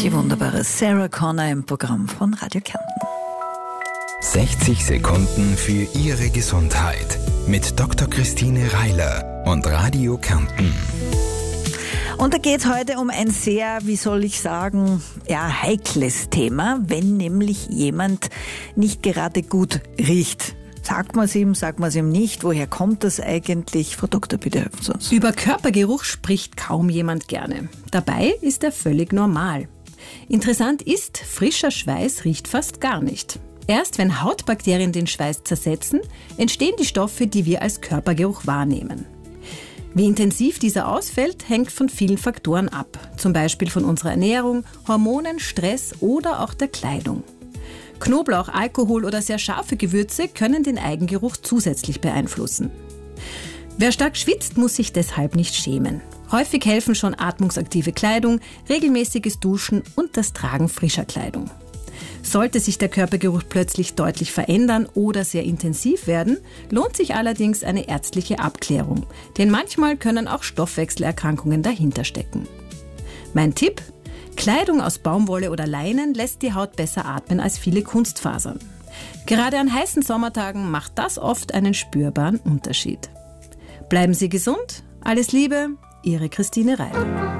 Die wunderbare Sarah Connor im Programm von Radio Kärnten. 60 Sekunden für Ihre Gesundheit mit Dr. Christine Reiler und Radio Kärnten. Und da geht es heute um ein sehr, heikles Thema, wenn nämlich jemand nicht gerade gut riecht. Sagt man es ihm nicht? Woher kommt das eigentlich? Frau Doktor, bitte helfen Sie uns. Über Körpergeruch spricht kaum jemand gerne. Dabei ist er völlig normal. Interessant ist, frischer Schweiß riecht fast gar nicht. Erst wenn Hautbakterien den Schweiß zersetzen, entstehen die Stoffe, die wir als Körpergeruch wahrnehmen. Wie intensiv dieser ausfällt, hängt von vielen Faktoren ab. Zum Beispiel von unserer Ernährung, Hormonen, Stress oder auch der Kleidung. Knoblauch, Alkohol oder sehr scharfe Gewürze können den Eigengeruch zusätzlich beeinflussen. Wer stark schwitzt, muss sich deshalb nicht schämen. Häufig helfen schon atmungsaktive Kleidung, regelmäßiges Duschen und das Tragen frischer Kleidung. Sollte sich der Körpergeruch plötzlich deutlich verändern oder sehr intensiv werden, lohnt sich allerdings eine ärztliche Abklärung, denn manchmal können auch Stoffwechselerkrankungen dahinter stecken. Mein Tipp? Kleidung aus Baumwolle oder Leinen lässt die Haut besser atmen als viele Kunstfasern. Gerade an heißen Sommertagen macht das oft einen spürbaren Unterschied. Bleiben Sie gesund, alles Liebe, Ihre Christine Reiler.